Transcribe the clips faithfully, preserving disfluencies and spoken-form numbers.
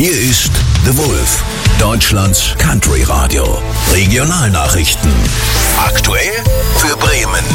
Hier ist The Wolf, Deutschlands Country Radio. Regionalnachrichten. Aktuell für Bremen.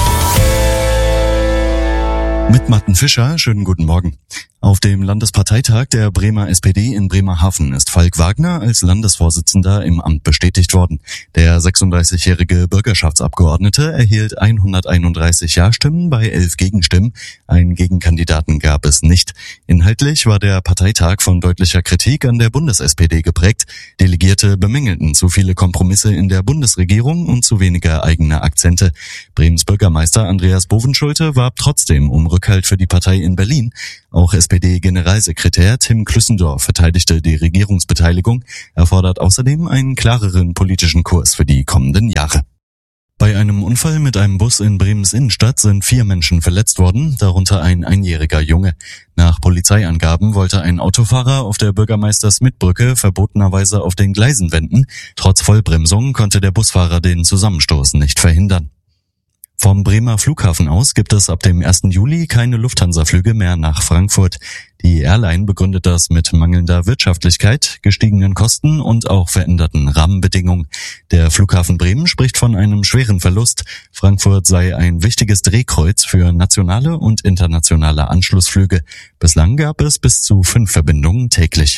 Mit Martin Fischer, schönen guten Morgen. Auf dem Landesparteitag der Bremer S P D in Bremerhaven ist Falk Wagner als Landesvorsitzender im Amt bestätigt worden. Der sechsunddreißigjährige Bürgerschaftsabgeordnete erhielt hunderteinunddreißig Ja-Stimmen bei elf Gegenstimmen. Einen Gegenkandidaten gab es nicht. Inhaltlich war der Parteitag von deutlicher Kritik an der Bundes-S P D geprägt. Delegierte bemängelten zu viele Kompromisse in der Bundesregierung und zu wenige eigene Akzente. Bremens Bürgermeister Andreas Bovenschulte warb trotzdem um Rückhalt für die Partei in Berlin. Auch S P D-Generalsekretär Tim Klüssendorf verteidigte die Regierungsbeteiligung. Er fordert außerdem einen klareren politischen Kurs für die kommenden Jahre. Bei einem Unfall mit einem Bus in Bremens Innenstadt sind vier Menschen verletzt worden, darunter ein einjähriger Junge. Nach Polizeiangaben wollte ein Autofahrer auf der Bürgermeister-Smith-Brücke verbotenerweise auf den Gleisen wenden. Trotz Vollbremsung konnte der Busfahrer den Zusammenstoß nicht verhindern. Vom Bremer Flughafen aus gibt es ab dem ersten Juli keine Lufthansa-Flüge mehr nach Frankfurt. Die Airline begründet das mit mangelnder Wirtschaftlichkeit, gestiegenen Kosten und auch veränderten Rahmenbedingungen. Der Flughafen Bremen spricht von einem schweren Verlust. Frankfurt sei ein wichtiges Drehkreuz für nationale und internationale Anschlussflüge. Bislang gab es bis zu fünf Verbindungen täglich.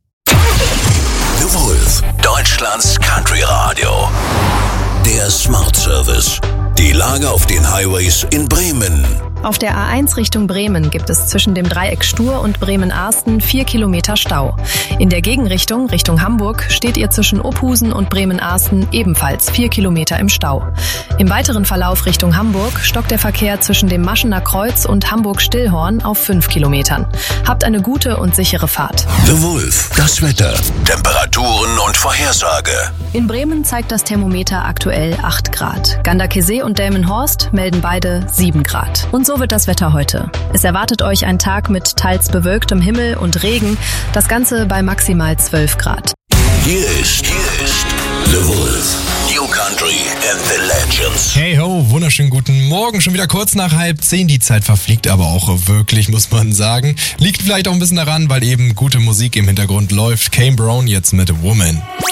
The Wolf, Deutschlands Country Radio. Der Smart Service. Die Lage auf den Highways in Bremen. Auf der A eins Richtung Bremen gibt es zwischen dem Dreieck Stur und Bremen-Arsten vier Kilometer Stau. In der Gegenrichtung, Richtung Hamburg, steht ihr zwischen Ophusen und Bremen-Arsten ebenfalls vier Kilometer im Stau. Im weiteren Verlauf Richtung Hamburg stockt der Verkehr zwischen dem Maschener Kreuz und Hamburg-Stillhorn auf fünf Kilometern. Habt eine gute und sichere Fahrt. The Wolf, das Wetter, Temperaturen und Vorhersage. In Bremen zeigt das Thermometer aktuell acht Grad. Ganderkesee und Delmenhorst melden beide sieben Grad. Und so wird das Wetter heute. Es erwartet euch ein Tag mit teils bewölktem Himmel und Regen, das Ganze bei maximal zwölf Grad. Hier ist, hier ist The Wolf, New Country and the Legends. Hey ho, wunderschönen guten Morgen, schon wieder kurz nach halb zehn, die Zeit verfliegt aber auch wirklich, muss man sagen. Liegt vielleicht auch ein bisschen daran, weil eben gute Musik im Hintergrund läuft. Kane Brown jetzt mit Woman.